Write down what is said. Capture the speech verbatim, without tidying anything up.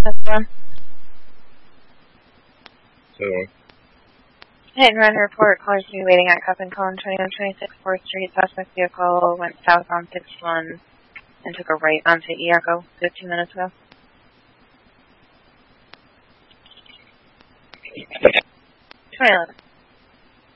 Tesla. So, Hit and run report. Callers to be waiting at Cup and Cone, twenty-one twenty-six fourth Street. Suspect vehicle went south on sixty-one and took a right onto Iaco fifteen minutes ago. twenty eleven.